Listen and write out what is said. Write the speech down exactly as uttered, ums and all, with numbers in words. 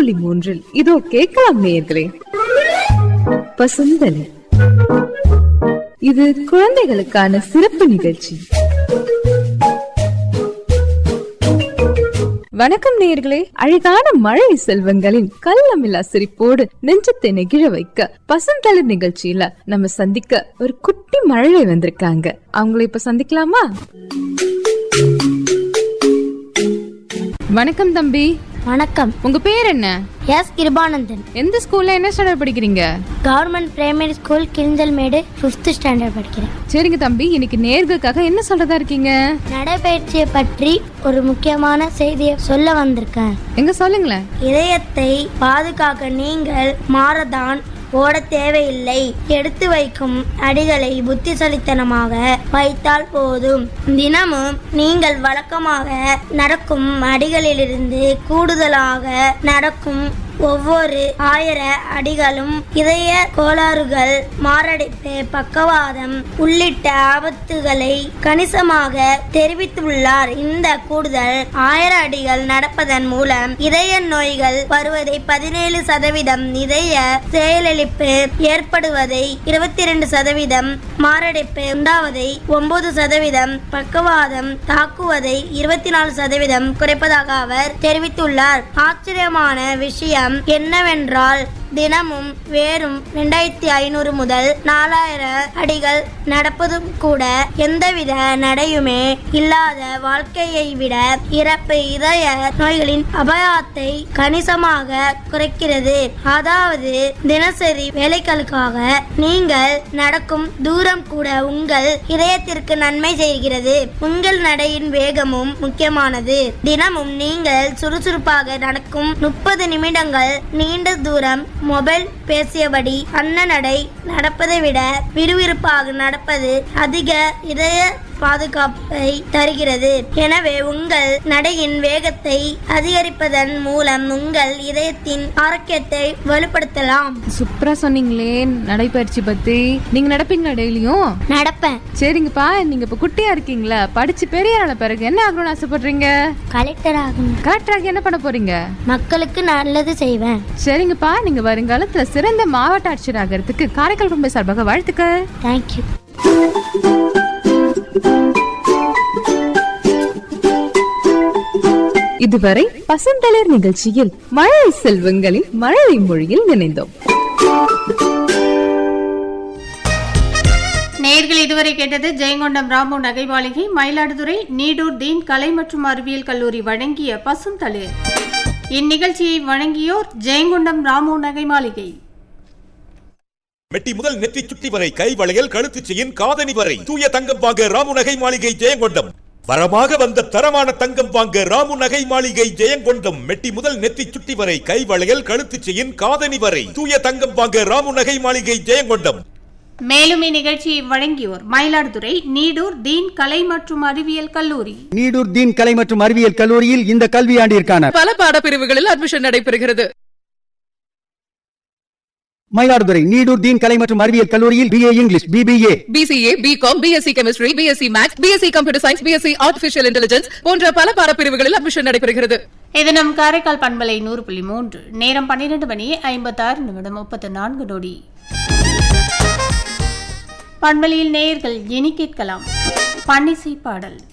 புள்ளி மூன்றில் இதோ கேட்கலாம் நேயர்களே. பசுந்தலி இது குழந்தைகளுக்கான சிறப்பு நிகழ்ச்சி. வணக்கம் நேயர்களே. அழகான மழை செல்வங்களின் கள்ளமில்லா சிரிப்போடு நெஞ்சத்தை நெகிழ வைக்க பசுந்தளிர் நிகழ்ச்சியில நம்ம சந்திக்க ஒரு குட்டி மழை வந்திருக்காங்க. அவங்களை இப்ப சந்திக்கலாமா? வணக்கம் தம்பி. வணக்கம். உங்க பேர் என்ன? எஸ் கிருபானந்தன். எந்த ஸ்கூல்ல என்ன ஸ்டாண்டர்ட் படிக்கிறீங்க? Government primary school கிரிஞ்சல்மேடு fifth standard படிக்கிறேன். சரிங்க தம்பி, இன்னைக்கு நேர்களுக்காக என்ன சொல்றதா இருக்கீங்க? நடைபயிற்சியை பற்றி ஒரு முக்கியமான செய்தியை சொல்ல வந்திருக்கேன். எங்க சொல்லுங்களேன். இதயத்தை பாதுகாக்க நீங்கள் மாரதான் ஓட தேவையில்லை. எடுத்து வைக்கும் அடிகளை புத்திசாலித்தனமாக வைத்தால் போதும். தினமும் நீங்கள் வழக்கமாக நடக்கும் அடிகளிலிருந்து கூடுதலாக நடக்கும் ஒவ்வொரு ஆயிர அடிகளும் இதய கோளாறுகள், மாரடைப்பு, பக்கவாதம் உள்ளிட்ட ஆபத்துகளை கணிசமாக தெரிவித்துள்ளார். இந்த கூடுதல் ஆயிர அடிகள் நடப்பதன் மூலம் இதய நோய்கள் வருவதை பதினேழு சதவீதம், இதய செயலிழப்பு ஏற்படுவதை இருபத்தி இரண்டு சதவீதம், மாரடைப்பு உண்டாவதை ஒன்பது சதவீதம், பக்கவாதம் தாக்குவதை இருபத்தி நாலு சதவீதம் குறைப்பதாக அவர் தெரிவித்துள்ளார். ஆச்சரியமான விஷயம் என்னவென்றால் தினமும் வேறும் இரண்டாயிரத்தி ஐநூறு முதல் நாலாயிரம் அடிகள் நடப்பதும் கூட எந்தவித நடையுமே இல்லாத வாழ்க்கையை விட இறப்பு, இதய நோய்களின் அபாயத்தை கணிசமாக குறைக்கிறது. அதாவது தினசரி வேலைகளுக்காக நீங்கள் நடக்கும் தூரம் கூட உங்கள் இதயத்திற்கு நன்மை செய்கிறது. உங்கள் நடையின் வேகமும் முக்கியமானது. தினமும் நீங்கள் சுறுசுறுப்பாக நடக்கும் முப்பது நிமிடங்கள் நீண்ட தூரம் மொபைல் பேசியபடி அன்ன நடை நடப்பதை விட விறுவிறுப்பாக நடப்பது அதிக இதய பாதுகாப்பை தருகிறது. எனவே உங்கள் நடையின் வேகத்தை அதிகரிப்பதன் மூலம் உங்கள் இதயத்தின் ஆரோக்கியத்தை வலுப்படுத்தலாம். சூப்பரா சொன்னீங்களே நடைபயிற்சி பத்தி. நீங்க நடப்பீங்களா டெய்லியும்? நடப்பேன். சரிங்கப்பா, நீங்க இப்ப குட்டியா இருக்கீங்களா? படிச்சு பெரிய ஆன பிறகு என்ன ஆகணும்னு ஆசைப்படுறீங்க? கலெக்டர் ஆகணும். கலெக்டராக என்ன பண்ண போறீங்க? மக்களுக்கு நல்லது செய்வேன். சரிங்கப்பா, நீங்க வருங்காலத்துல சிறந்த மாவட்ட ஆட்சியர் ஆகிறதுக்கு காரைக்கால் குடும்ப சார்பாக வாழ்த்துக்கள். தேங்க்யூ. இதுவரை பசுந்தளிர் நிகழ்ச்சியில் மழை செல்வங்களின் மழலை மொழியில் நினைந்தோம். நேயர்கள் இதுவரை கேட்டது ஜெயங்கொண்டம் ராமு நகை மாளிகை, மயிலாடுதுறை நீடூர் தீன் கலை மற்றும் அறிவியல் கல்லூரி வழங்கிய பசுந்தளிர். இந்நிகழ்ச்சியை வழங்கியோர் ஜெயங்கொண்டம் ராமு நகை மாளிகை. மெட்டி முதல் நெற்றி சுட்டி வரை, கை வளையல், கழுத்து செயின், காதணி வரை தூய தங்கம் வாங்க ராமு நகை மாளிகை ஜெயங்கொண்டம். வரமாக வந்த தரமான தங்கம் வாங்க ராமு நகை மாளிகை ஜெயங்கொண்டம். மெட்டி முதல் நெற்றி சுட்டி வரை, கை வளையல், கழுத்து செயின், காதணி வரை தூய தங்கம் வாங்க ராமு நகை மாளிகை ஜெயங்கொண்டம். மேலும் இந்நிகழ்ச்சியை வழங்கியோர் மயிலாடுதுறை நீடூர் தீன் கலை மற்றும் அறிவியல் கல்லூரி. நீடூர் தீன் கலை மற்றும் அறிவியல் கல்லூரியில் இந்த கல்வியாண்டிற்கான பல பாடப்பிரிவுகளில் அட்மிஷன் நடைபெறுகிறது. மயிலாடுதுறை நீடூர் தீன் கலை மற்றும் அறிவியல் கல்லூரியில் BA English, BBA, PCA, BCom, BSc chemistry, BSc maths, BSc computer science, BSc artificial intelligence போன்ற பல பாடப்பிரிவுகளில் அட்மிஷன் நடைபெறுகிறது. இது நம் காரைக்கால் பண்பலை நூறு புள்ளி மூன்று. நேரம் பன்னிரண்டு மணி ஐம்பத்தி ஆறு நிமிடம் முப்பத்தி நான்கு நொடி. பண்பலையில் நேயர்கள் இனி கேட்கலாம் பன்னிசை பாடல்.